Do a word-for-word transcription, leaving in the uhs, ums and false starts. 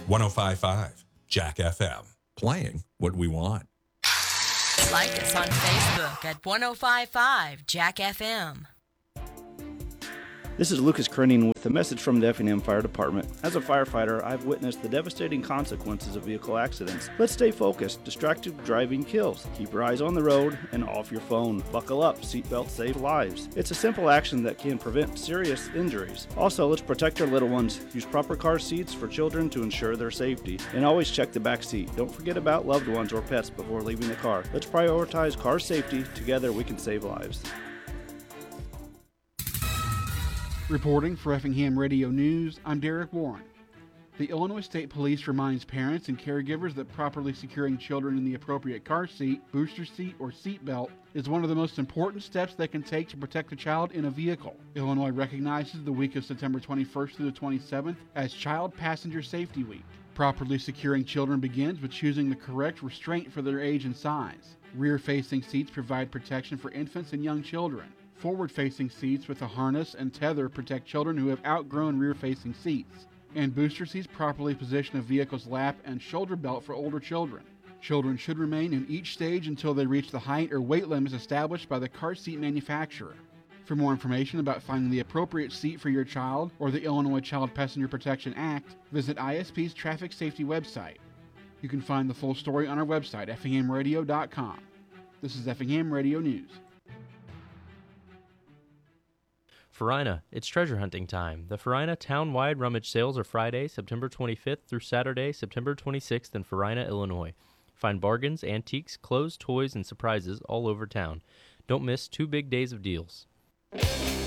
one oh five point five Jack F M. Playing what we want. Like us on Facebook at one oh five point five Jack F M. This is Lucas Krenning with a message from the Effingham Fire Department. As a firefighter, I've witnessed the devastating consequences of vehicle accidents. Let's stay focused. Distracted driving kills. Keep your eyes on the road and off your phone. Buckle up. Seatbelts save lives. It's a simple action that can prevent serious injuries. Also, let's protect our little ones. Use proper car seats for children to ensure their safety. And always check the back seat. Don't forget about loved ones or pets before leaving the car. Let's prioritize car safety. Together we can save lives. Reporting for Effingham Radio News, I'm Derek Warren. The Illinois State Police reminds parents and caregivers that properly securing children in the appropriate car seat, booster seat, or seat belt is one of the most important steps they can take to protect a child in a vehicle. Illinois recognizes the week of September twenty-first through the twenty-seventh as Child Passenger Safety Week. Properly securing children begins with choosing the correct restraint for their age and size. Rear-facing seats provide protection for infants and young children. Forward-facing seats with a harness and tether protect children who have outgrown rear-facing seats. And booster seats properly position a vehicle's lap and shoulder belt for older children. Children should remain in each stage until they reach the height or weight limits established by the car seat manufacturer. For more information about finding the appropriate seat for your child or the Illinois Child Passenger Protection Act, visit I S P's traffic safety website. You can find the full story on our website, effingham radio dot com. This is Effingham Radio News. Farina, it's treasure hunting time. The Farina town-wide rummage sales are Friday, September twenty-fifth through Saturday, September twenty-sixth in Farina, Illinois. Find bargains, antiques, clothes, toys, and surprises all over town. Don't miss two big days of deals.